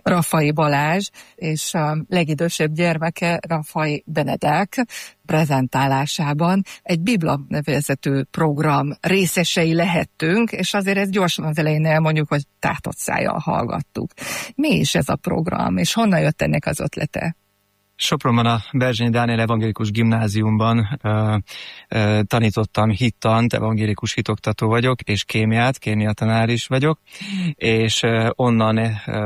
Raffai Balázs, és a legidősebb gyermeke Raffai Benedek prezentálásában egy Bibla nevezetű program részesei lehettünk, és azért ezt gyorsan az elején elmondjuk, hogy tátott szájjal hallgattuk. Mi is ez a program, és honnan jött ennek az ötlete? Sopronban a Berzsenyi Dániel Evangélikus Gimnáziumban tanítottam hittant, evangélikus hitoktató vagyok, és kémiatanár is vagyok, és onnan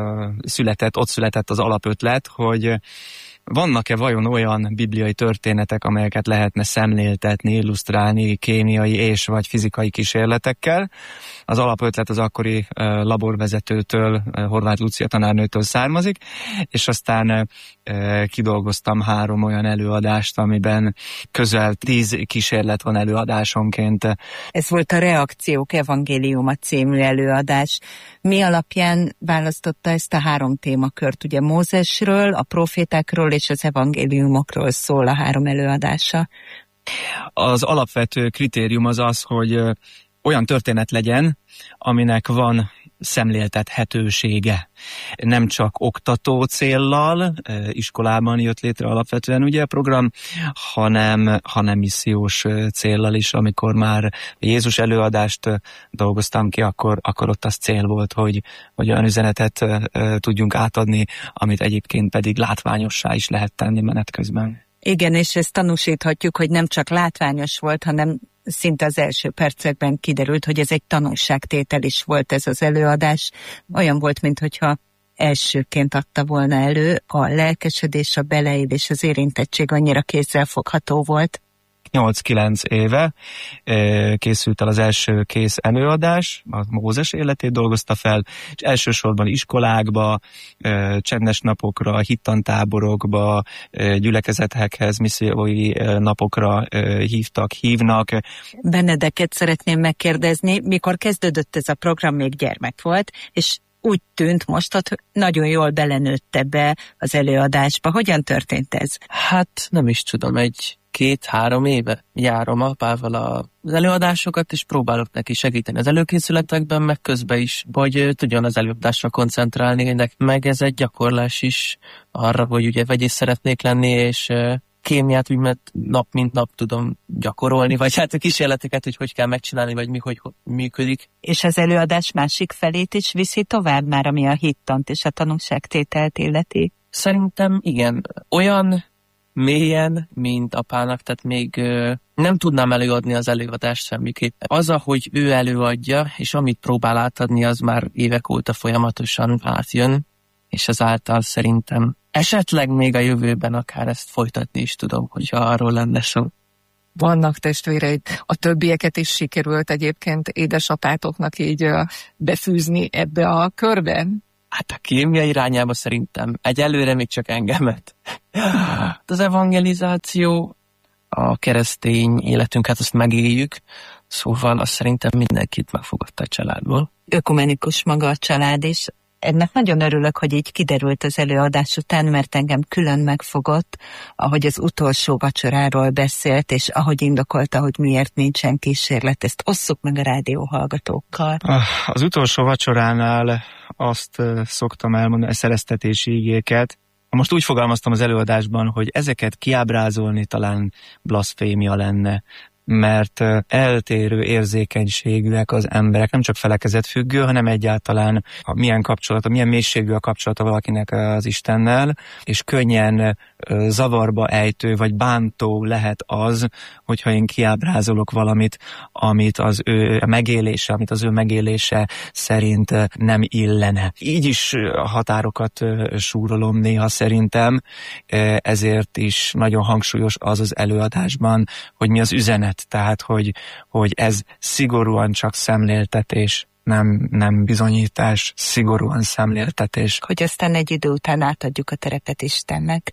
ott született az alapötlet, hogy vannak-e vajon olyan bibliai történetek, amelyeket lehetne szemléltetni, illusztrálni kémiai és vagy fizikai kísérletekkel. Az alapötlet az akkori laborvezetőtől, Horváth Lucia tanárnőtől származik, és aztán kidolgoztam 3 olyan előadást, amiben közel 10 kísérlet van előadásonként. Ez volt a Reakciók Evangéliuma című előadás. Mi alapján választotta ezt a 3 témakört? Ugye Mózesről, a profétákról és az evangéliumokról szól a 3 előadása. Az alapvető kritérium az az, hogy olyan történet legyen, aminek van szemléltethetősége. Nem csak oktató céllal, iskolában jött létre alapvetően ugye a program, hanem missziós céllal is. Amikor már Jézus előadást dolgoztam ki, akkor ott az cél volt, hogy olyan üzenetet tudjunk átadni, amit egyébként pedig látványossá is lehet tenni menet közben. Igen, és ezt tanúsíthatjuk, hogy nem csak látványos volt, hanem szinte az első percekben kiderült, hogy ez egy tanulságtétel is volt ez az előadás. Olyan volt, minthogyha elsőként adta volna elő, a lelkesedés, a beleélés, az érintettség annyira kézzelfogható volt. 8-9 éve készült el az első kész előadás, a Mózes életét dolgozta fel, és elsősorban iskolákba, csendes napokra, hittantáborokba, gyülekezetekhez, missziói napokra hívnak. Benedeket szeretném megkérdezni, mikor kezdődött ez a program, még gyermek volt, és úgy tűnt most, hogy nagyon jól belenőtt ebbe az előadásba. Hogyan történt ez? Hát nem is tudom, 2-3 éve járom apával az előadásokat, és próbálok neki segíteni az előkészületekben, meg közben is, hogy tudjon az előadásra koncentrálni, meg ez egy gyakorlás is arra, hogy ugye vegyész szeretnék lenni, és kémiát úgy, mert nap mint nap tudom gyakorolni, vagy hát a kísérleteket, hogy kell megcsinálni, vagy hogy működik. És az előadás másik felét is viszi tovább már, ami a hittant és a tanúságtételt illeti? Szerintem igen. Olyan mélyen, mint apának, tehát még nem tudnám előadni az előadást semmiképp. Az, ahogy ő előadja, és amit próbál átadni, az már évek óta folyamatosan átjön, és ezáltal szerintem esetleg még a jövőben akár ezt folytatni is tudom, hogyha arról lenne szó. Vannak testvéreid, a többieket is sikerült egyébként édesapátoknak így befűzni ebbe a körben? Hát a kémia irányába szerintem egyelőre még csak engemet. Az evangelizáció, a keresztény életünket azt megéljük, szóval azt szerintem mindenkit megfogadta a családból. Ökumenikus maga a család is. Ennek nagyon örülök, hogy így kiderült az előadás után, mert engem külön megfogott, ahogy az utolsó vacsoráról beszélt, és ahogy indokolta, hogy miért nincsen kísérlet. Ezt osszuk meg a rádióhallgatókkal. Az utolsó vacsoránál azt szoktam elmondani, a szereztetési igéket. Most úgy fogalmaztam az előadásban, hogy ezeket kiábrázolni talán blaszfémia lenne, mert eltérő érzékenységűek az emberek, nem csak felekezetfüggő, hanem egyáltalán milyen mélységű a kapcsolata valakinek az Istennel, és könnyen zavarba ejtő vagy bántó lehet az, hogyha én kiábrázolok valamit, amit az ő megélése szerint nem illene. Így is határokat súrolom néha szerintem, ezért is nagyon hangsúlyos az előadásban, hogy mi az üzenet. Tehát, hogy ez szigorúan csak szemléltetés, nem bizonyítás, szigorúan szemléltetés. Hogy aztán egy idő után átadjuk a terepet Istennek.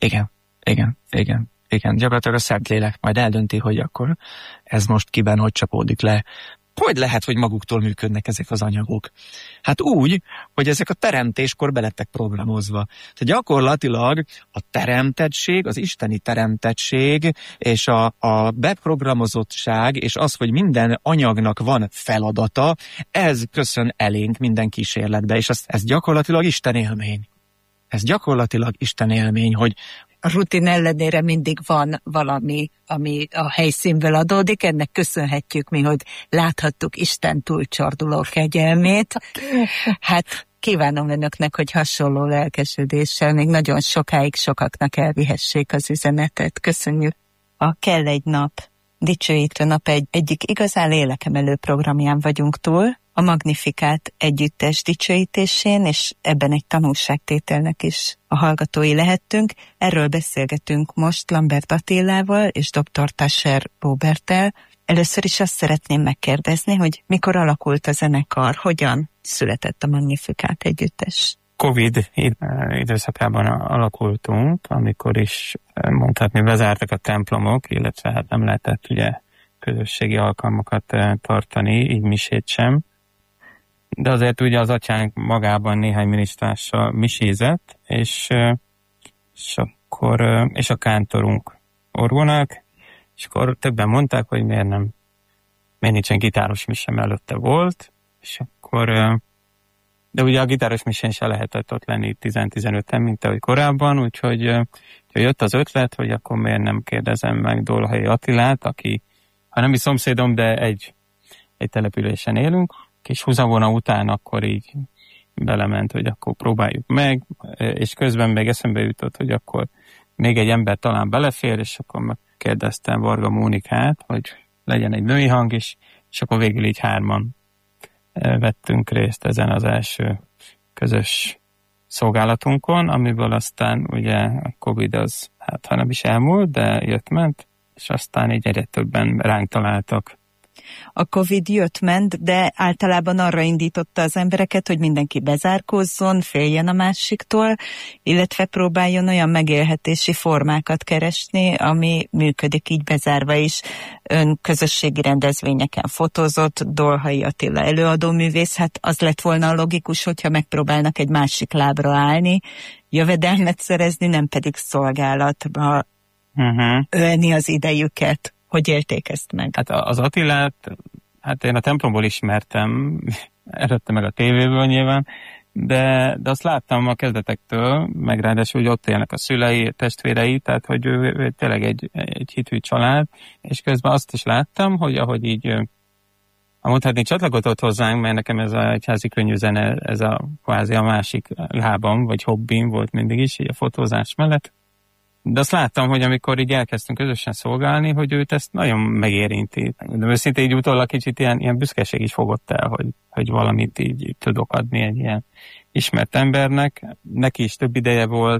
Igen. Gyakorlatilag a Szentlélek majd eldönti, hogy akkor ez most kiben hogy csapódik le. Hogy lehet, hogy maguktól működnek ezek az anyagok? Hát úgy, hogy ezek a teremtéskor belettek programozva. Tehát gyakorlatilag a teremtettség, az isteni teremtettség, és a beprogramozottság, és az, hogy minden anyagnak van feladata, ez köszön elénk minden kísérletbe, és ez gyakorlatilag Isten élmény. Ez gyakorlatilag Isten élmény, hogy a rutin ellenére mindig van valami, ami a helyszínből adódik. Ennek köszönhetjük mi, hogy láthattuk Isten túlcsorduló kegyelmét. Hát kívánom önöknek, hogy hasonló lelkesedéssel még nagyon sokáig sokaknak elvihessék az üzenetet. Köszönjük. A Kell egy nap, dicsőítő nap egyik igazán lélekemelő programján vagyunk túl, a Magnificat együttes dicsőítésén, és ebben egy tanulságtételnek is a hallgatói lehettünk. Erről beszélgetünk most Lambert Attilával és dr. Tascher Róberttel. Először is azt szeretném megkérdezni, hogy mikor alakult a zenekar, hogyan született a Magnificat együttes? Covid időszakában alakultunk, amikor is mondhatni bezártak a templomok, illetve hát nem lehetett ugye közösségi alkalmakat tartani, így misét sem. De azért ugye az atyánk magában néhány minisztrással misézett, és a kántorunk orgonák, és akkor többen mondták, hogy miért nincsen gitáros mise, mert előtte volt, és akkor, de ugye a gitáros misén se lehetett ott lenni 10-15-en, mint ahogy korábban, úgyhogy jött az ötlet, hogy akkor miért nem kérdezem meg Dolhai Attilát, aki, ha nem is szomszédom, de egy településen élünk, kis húzavona után akkor így belement, hogy akkor próbáljuk meg, és közben még eszembe jutott, hogy akkor még egy ember talán belefér, és akkor megkérdeztem Varga Mónikát, hogy legyen egy női hang is, és akkor végül így 3-an vettünk részt ezen az első közös szolgálatunkon, amiből aztán ugye a Covid az, hát ha nem is elmúlt, de jött-ment, és aztán így egyre többen ránk találtak. A Covid jött-ment, de általában arra indította az embereket, hogy mindenki bezárkózzon, féljen a másiktól, illetve próbáljon olyan megélhetési formákat keresni, ami működik így bezárva is. Ön közösségi rendezvényeken fotózott, Dolhai Attila előadóművész, hát az lett volna a logikus, hogyha megpróbálnak egy másik lábra állni, jövedelmet szerezni, nem pedig szolgálatba ölni az idejüket. Hogy élték ezt meg? Hát az Attilát, hát én a templomból ismertem, előtte meg a tévéből nyilván, de azt láttam a kezdetektől, meg ráadásul, hogy ott élnek a szülei, testvérei, tehát hogy ő tényleg egy hitű család, és közben azt is láttam, hogy ahogy így, mondhatni, csatlakozott hozzánk, mert nekem ez a egyházi könnyűzene, ez a kvázi a másik lábam, vagy hobbim volt mindig is, így a fotózás mellett. De azt láttam, hogy amikor így elkezdtünk közösen szolgálni, hogy őt ezt nagyon megérinti. De őszintén így utólag kicsit ilyen büszkeség is fogott el, hogy valamit így tudok adni egy ilyen ismert embernek. Neki is több ideje volt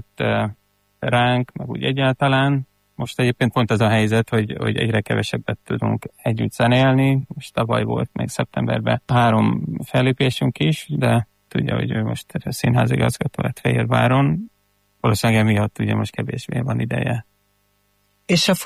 ránk, meg úgy egyáltalán. Most egyébként pont az a helyzet, hogy egyre kevesebbet tudunk együtt zenélni. Most tavaly volt még szeptemberben 3 fellépésünk is, de tudja, hogy ő most színházigazgató lett Fehérváron. Valószínűleg emiatt ugye most kevésbé van ideje. És a